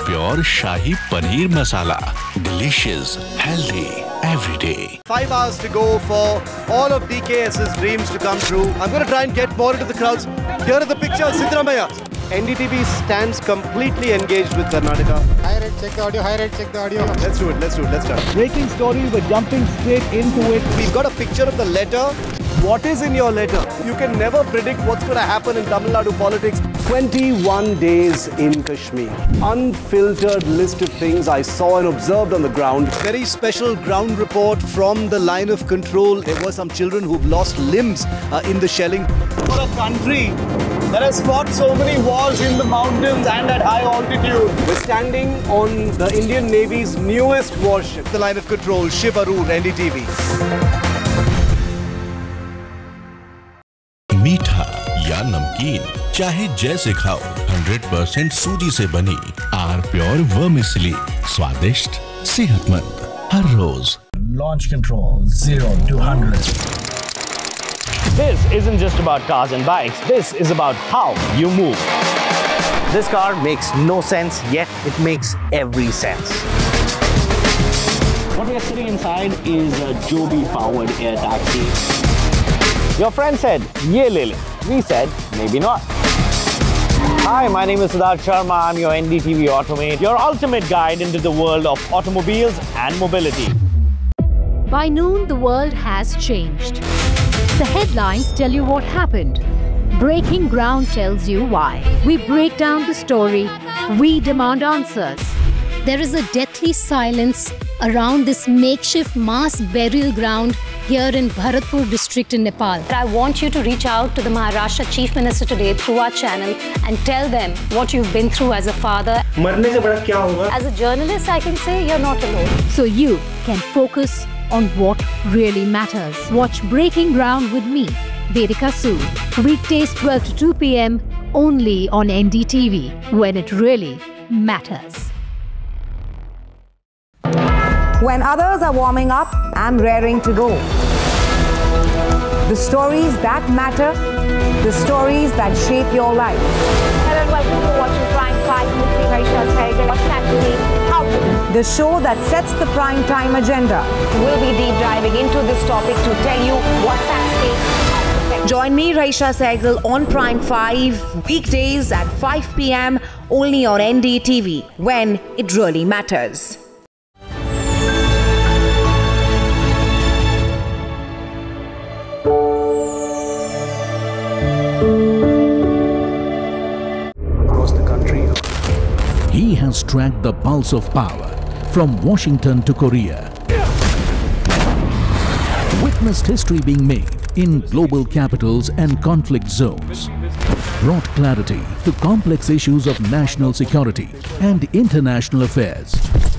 pure Shahi Paneer Masala. Delicious, healthy, every day. 5 hours to go for all of DKS's dreams to come true. I'm going to try and get more into the crowds. Here are the pictures, Siddaramaiah. NDTV stands completely engaged with Karnataka. High rate, check the audio. High rate, check the audio. Let's do it. Let's start. Breaking story, we're jumping straight into it. We've got a picture of the letter. What is in your letter? You can never predict what's going to happen in Tamil Nadu politics. 21 days in Kashmir. Unfiltered list of things I saw and observed on the ground. Very special ground report from the line of control. There were some children who've lost limbs in the shelling. For a country that has fought so many wars in the mountains and at high altitude. We're standing on the Indian Navy's newest warship, the line of control, Shiv Aroor, NDTV. मीठा या नमकीन चाहे जैसे खाओ 100% सूजी से बनी are pure vermicelli स्वादिष्ट सेहतमंद हर रोज Launch control 0 to 100. This isn't just about cars and bikes, this is about how you move. This car makes no sense, yet it makes every sense. What we are sitting inside is a Joby powered air taxi. Your friend said, ye le le. We said, maybe not. Hi, my name is Siddharth Sharma. I'm your NDTV Automate, your ultimate guide into the world of automobiles and mobility. By noon, the world has changed. The headlines tell you what happened. Breaking ground tells you why. We break down the story. We demand answers. There is a deathly silence around this makeshift mass burial ground here in Bharatpur district in Nepal. I want you to reach out to the Maharashtra Chief Minister today through our channel and tell them what you've been through as a father. As a journalist, I can say you're not alone. So you can focus on what really matters. Watch Breaking Ground with me, Vedika Sood. Weekdays 12 to 2 p.m. only on NDTV, when it really matters. When others are warming up, I'm raring to go. The stories that matter, the stories that shape your life. Hello and welcome to watching Prime 5 with me, Raisha Sehgal. What's actually happening? The show that sets the prime time agenda. We'll be deep diving into this topic to tell you what's at stake. Join me, Raisha Sehgal, on Prime 5, weekdays at 5 p.m. only on NDTV, when it really matters. He has tracked the pulse of power from Washington to Korea. Witnessed history being made in global capitals and conflict zones. Brought clarity to complex issues of national security and international affairs.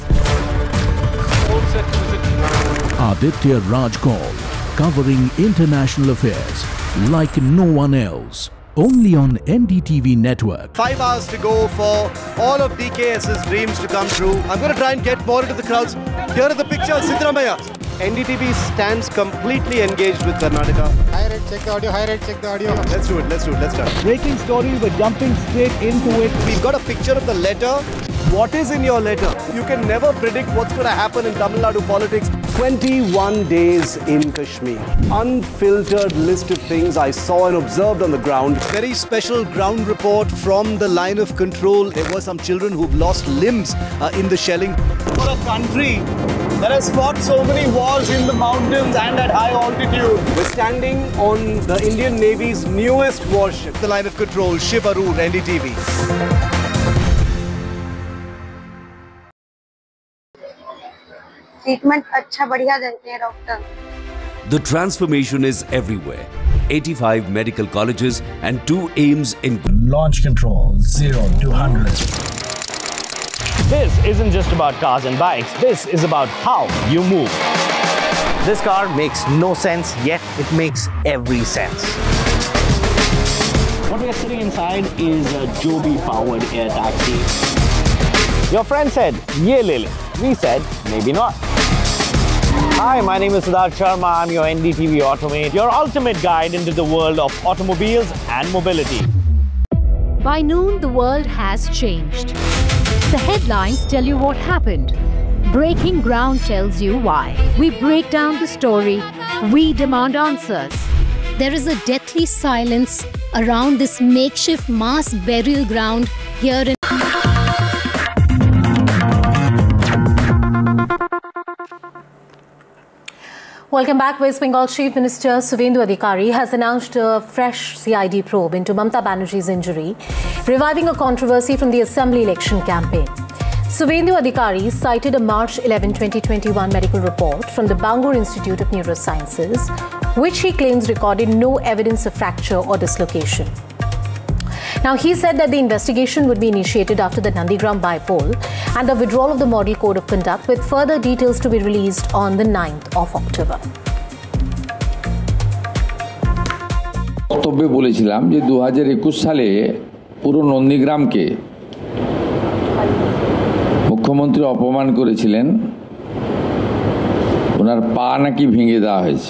Aditya Raj Kaul, covering international affairs like no one else. Only on NDTV network. 5 hours to go for all of DKS's dreams to come true. I'm going to try and get more into the crowds. Here are the pictures, Siddaramaiah. NDTV stands completely engaged with Karnataka. High rate, check the audio. High rate, check the audio. Let's do it. Let's start. Breaking story, we're jumping straight into it. We've got a picture of the letter. What is in your letter? You can never predict what's going to happen in Tamil Nadu politics. 21 days in Kashmir. Unfiltered list of things I saw and observed on the ground. Very special ground report from the line of control. There were some children who've lost limbs in the shelling. For a country that has fought so many wars in the mountains and at high altitude. We're standing on the Indian Navy's newest warship, the line of control, Shiv Aroor, NDTV. Treatment अच्छा बढ़िया देते हैं doctor. The transformation is everywhere. 85 medical colleges and 2 aims in Launch control 0 to 100. This isn't just about cars and bikes, this is about how you move. This car makes no sense, yet it makes every sense. What we are sitting inside is a Joby powered air taxi. Your friend said, ye le le. We said, maybe not. Hi, my name is Siddharth Sharma. I'm your NDTV Automate, your ultimate guide into the world of automobiles and mobility. By noon, the world has changed. The headlines tell you what happened. Breaking Ground tells you why. We break down the story. We demand answers. There is a deathly silence around this makeshift mass burial ground here in Welcome back. West Bengal Chief Minister Suvendu Adhikari has announced a fresh CID probe into Mamata Banerjee's injury, reviving a controversy from the Assembly election campaign. Suvendu Adhikari cited a March 11, 2021 medical report from the Bangalore Institute of Neurosciences, which he claims recorded no evidence of fracture or dislocation. Now, he said that the investigation would be initiated after the Nandigram by-poll and the withdrawal of the Model Code of Conduct, with further details to be released on the 9th of October. বক্তব্যে বলেছিলাম যে 2021 সালে পুরো নন্দীগ্রামকে মুখ্যমন্ত্রী অপমান করেছিলেন, ওনার পা নাকি ভেঙে দেওয়া হয়েছে।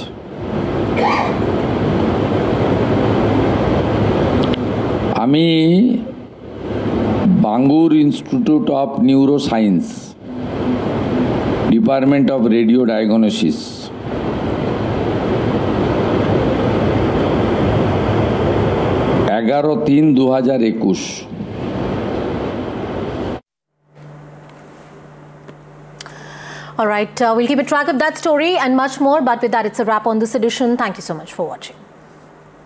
আমি Bangur institute of neuroscience, department of radio diagnosis, এগারো 3-2021। All right, we'll keep a track of that story and much more. But with that, it's a wrap on this edition. Thank you so much for watching.